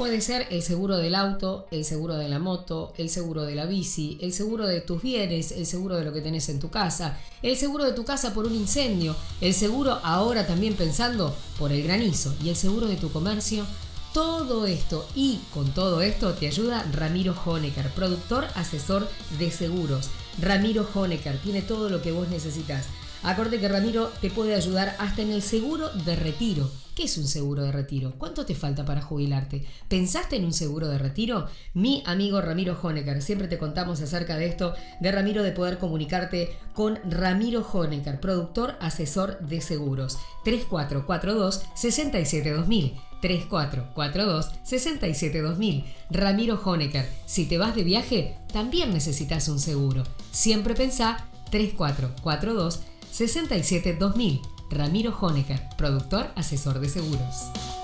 Puede ser el seguro del auto, el seguro de la moto, el seguro de la bici, el seguro de tus bienes, el seguro de lo que tenés en tu casa, el seguro de tu casa por un incendio, el seguro ahora también pensando por el granizo y el seguro de tu comercio. Todo esto y con todo esto te ayuda Ramiro Honecker, productor asesor de seguros. Ramiro Honecker tiene todo lo que vos necesitas. Acordate que Ramiro te puede ayudar hasta en el seguro de retiro. ¿Qué es un seguro de retiro? ¿Cuánto te falta para jubilarte? ¿Pensaste en un seguro de retiro? Mi amigo Ramiro Honecker, siempre te contamos acerca de esto, de Ramiro, de poder comunicarte con Ramiro Honecker, productor asesor de seguros. 3442-672000. 3442-672000. Ramiro Honecker, si te vas de viaje, también necesitas un seguro. Siempre pensá 3442-672000. Ramiro Honecker, productor asesor de seguros.